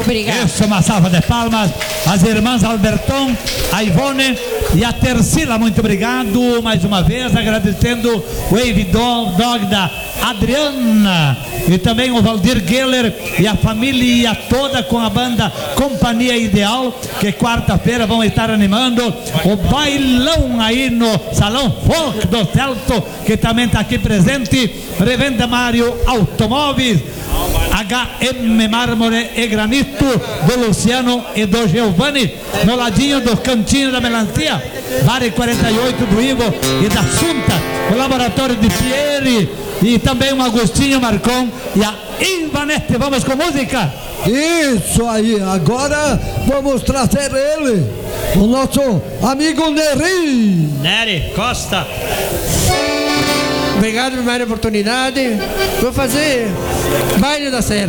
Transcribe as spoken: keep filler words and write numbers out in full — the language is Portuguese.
Obrigada. Isso, uma salva de palmas. As irmãs Alberton, a Ivone e a Tercila, muito obrigado mais uma vez, agradecendo o Wave Dog, Dog da Adriana e também o Valdir Geller e a família toda com a banda Companhia Ideal, que quarta-feira vão estar animando o bailão aí no Salão Folk do Celto, que também está aqui presente. Revenda Mário Automóveis, H M Mármore e Granito do Luciano e do Giovanni, no ladinho do Cantinho da Melancia, Vare quarenta e oito do Ivo e da Sunta, o Laboratório de Pieri e também o Agostinho Marcon e a Ivanete. Vamos com música? Isso aí, agora vamos trazer ele, o nosso amigo Neri. Nery Costa. Obrigado por mais oportunidade. Vou fazer Baile da Serra.